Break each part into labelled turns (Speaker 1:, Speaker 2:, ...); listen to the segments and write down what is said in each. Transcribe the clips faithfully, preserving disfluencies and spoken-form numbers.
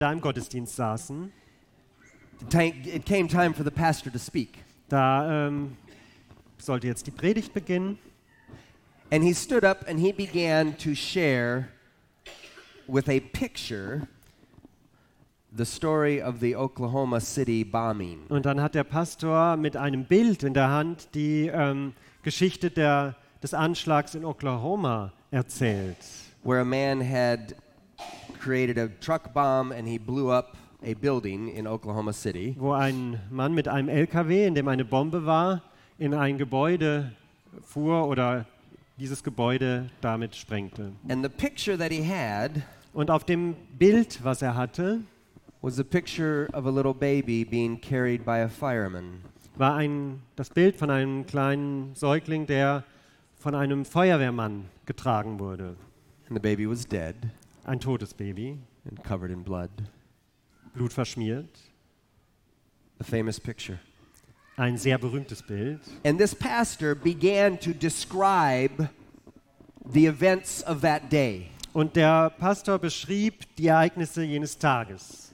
Speaker 1: da im Gottesdienst saßen,
Speaker 2: it came time for the pastor to speak.
Speaker 1: da ähm, sollte jetzt die Predigt beginnen.
Speaker 2: And he stood up and he began to share with a picture the story of the Oklahoma City bombing.
Speaker 1: Und dann hat der Pastor mit einem Bild in der Hand die ähm, Geschichte der, des Anschlags in Oklahoma erzählt.
Speaker 2: Where a man had created a truck bomb and he blew up a building in Oklahoma City.
Speaker 1: Wo ein Mann mit einem L K W, in dem eine Bombe war, in ein Gebäude fuhr oder dieses Gebäude damit sprengte.
Speaker 2: And the picture that he had
Speaker 1: Und auf dem Bild, was er hatte,
Speaker 2: was a picture of a little baby being carried by a fireman.
Speaker 1: war ein, das Bild von einem kleinen Säugling, der von einem Feuerwehrmann getragen wurde.
Speaker 2: And the baby was dead
Speaker 1: Ein totes Baby,
Speaker 2: and covered in blood.
Speaker 1: blutverschmiert.
Speaker 2: A famous picture.
Speaker 1: Ein sehr berühmtes Bild.
Speaker 2: And this pastor began to describe the events of that day.
Speaker 1: Und der Pastor beschrieb die Ereignisse jenes Tages.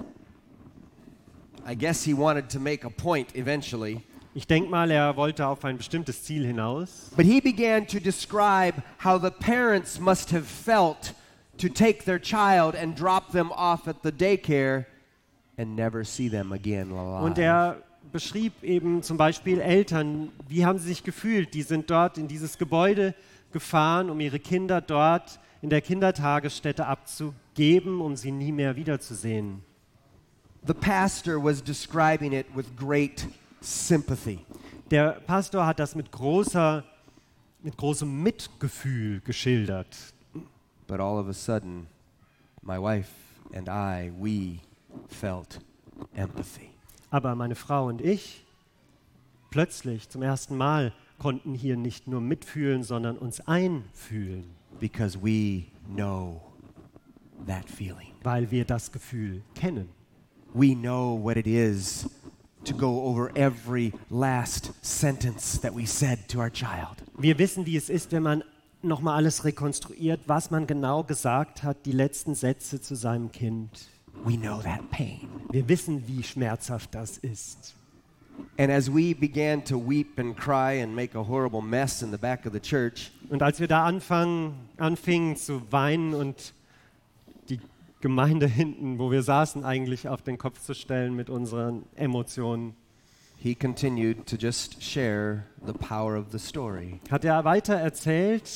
Speaker 2: I guess he wanted to make a point eventually.
Speaker 1: Ich denke mal, er wollte auf ein bestimmtes Ziel hinaus.
Speaker 2: But he began to describe how the parents must have felt to take their child and drop them off at the daycare and never see them again alive.
Speaker 1: Und er beschrieb eben zum Beispiel Eltern, wie haben sie sich gefühlt? Die sind dort in dieses Gebäude gefahren, um ihre Kinder dort in der Kindertagesstätte abzugeben, um sie nie mehr wiederzusehen.
Speaker 2: The pastor was describing it with great sympathy.
Speaker 1: Der Pastor hat das mit großer, mit großem Mitgefühl geschildert.
Speaker 2: But all of a sudden, my wife and I, we felt empathy.
Speaker 1: Aber meine Frau und ich, plötzlich zum ersten Mal, konnten hier nicht nur mitfühlen, sondern uns einfühlen.
Speaker 2: Because we know that feeling.
Speaker 1: Weil wir das Gefühl kennen.
Speaker 2: We know what it is to go over every last sentence that we said to our child.
Speaker 1: Wir wissen, wie es ist, wenn man nochmal alles rekonstruiert, was man genau gesagt hat, die letzten Sätze zu seinem Kind.
Speaker 2: We know that pain.
Speaker 1: Wir wissen, wie schmerzhaft das ist.
Speaker 2: And as we began to weep and cry and make a horrible mess in the back of the church,
Speaker 1: Und als wir da anfangen, anfingen zu weinen und die Gemeinde hinten, wo wir saßen, eigentlich auf den Kopf zu stellen mit unseren Emotionen,
Speaker 2: he continued to just share the power of the story.
Speaker 1: hat er weiter erzählt,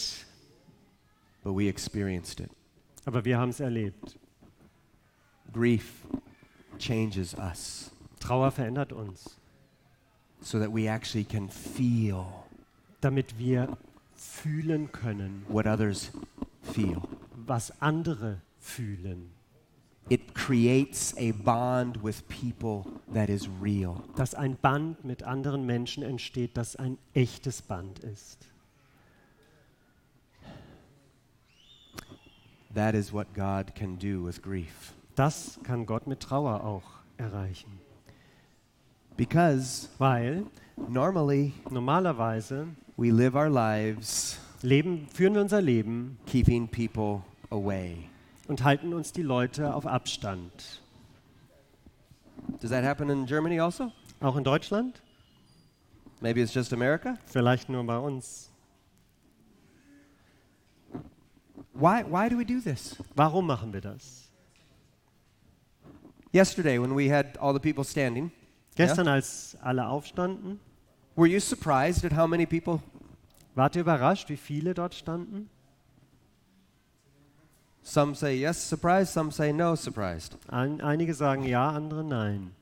Speaker 2: But we experienced it.
Speaker 1: aber wir haben es erlebt.
Speaker 2: Grief changes us
Speaker 1: Trauer verändert uns,
Speaker 2: so that we actually can feel
Speaker 1: damit wir fühlen können,
Speaker 2: what others feel.
Speaker 1: was andere fühlen.
Speaker 2: It creates a bond with people that is real.
Speaker 1: Dass ein Band mit anderen Menschen entsteht, das ein echtes Band ist.
Speaker 2: That is what God can do with grief.
Speaker 1: Das kann Gott mit Trauer auch erreichen.
Speaker 2: Because
Speaker 1: Weil
Speaker 2: normally
Speaker 1: normalerweise
Speaker 2: we live our lives
Speaker 1: leben, führen wir unser Leben
Speaker 2: keeping people away.
Speaker 1: und halten uns die Leute auf Abstand.
Speaker 2: Does that happen in Germany also?
Speaker 1: Auch in Deutschland?
Speaker 2: Maybe it's just America?
Speaker 1: Vielleicht nur bei uns.
Speaker 2: Why, why do we do this?
Speaker 1: Warum machen wir das?
Speaker 2: Yesterday when we had all the people standing,
Speaker 1: Gestern, als alle aufstanden,
Speaker 2: were you surprised at how many people?
Speaker 1: wart ihr überrascht, wie viele dort standen?
Speaker 2: Some say yes, surprised, some say no, surprised.
Speaker 1: Ein, einige sagen ja, andere nein.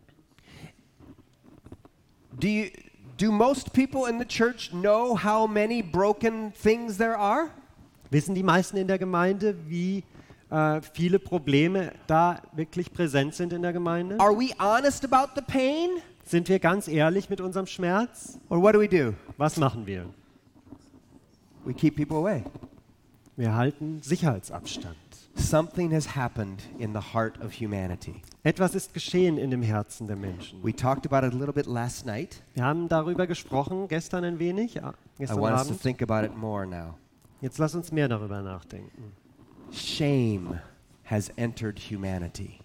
Speaker 2: Do you do most people in the church know how many broken things there are?
Speaker 1: Wissen die meisten in der Gemeinde, wie äh, viele Probleme da wirklich präsent sind in der Gemeinde?
Speaker 2: Are we honest about the pain?
Speaker 1: Sind wir ganz ehrlich mit unserem Schmerz?
Speaker 2: Or what do we do?
Speaker 1: Was machen wir?
Speaker 2: We keep people away.
Speaker 1: Wir halten Sicherheitsabstand.
Speaker 2: Something has happened in the heart of humanity.
Speaker 1: Etwas ist geschehen in dem Herzen der Menschen.
Speaker 2: We talked about it a little bit last night.
Speaker 1: Wir haben darüber gesprochen, gestern ein wenig, ja,
Speaker 2: I
Speaker 1: gestern
Speaker 2: want us to
Speaker 1: Abend.
Speaker 2: think about it more now.
Speaker 1: Jetzt lass uns mehr darüber nachdenken.
Speaker 2: Shame has entered humanity.